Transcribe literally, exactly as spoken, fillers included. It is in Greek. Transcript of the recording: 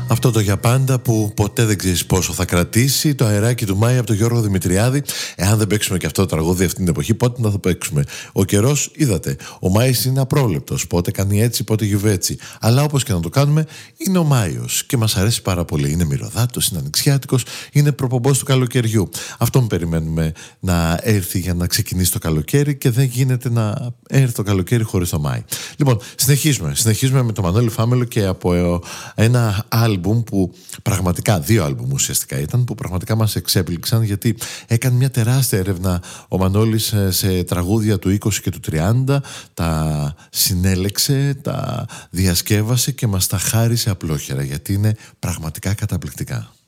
Αυτό το για πάντα που ποτέ δεν ξέρεις πόσο θα κρατήσει, το αεράκι του Μάη από τον Γιώργο Δημητριάδη. Εάν δεν παίξουμε και αυτό το τραγούδι αυτή την εποχή, πότε να το παίξουμε? Ο καιρός, είδατε, ο Μάης είναι απρόβλεπτος. Πότε κάνει έτσι, πότε γιουβέτσι. Αλλά όπως και να το κάνουμε, είναι ο Μάιος και μας αρέσει πάρα πολύ. Είναι μυρωδάτος, είναι ανοιξιάτικος, είναι προπομπός του καλοκαιριού. Αυτόν περιμένουμε να έρθει για να ξεκινήσει το καλοκαίρι και δεν γίνεται να έρθει το καλοκαίρι χωρίς το Μάη. Λοιπόν, συνεχίζουμε. Συνεχίζουμε με τον Μανώλη Φάμελο και από ένα άλμπουμ που πραγματικά, δύο άλμπουμ ουσιαστικά ήταν, που πραγματικά μας εξέπληξαν, γιατί έκανε μια τεράστια έρευνα ο Μανώλης σε τραγούδια του είκοσι και του τριάντα, τα συνέλεξε, τα διασκεύασε και μας τα χάρισε απλόχερα, γιατί είναι πραγματικά καταπληκτικά.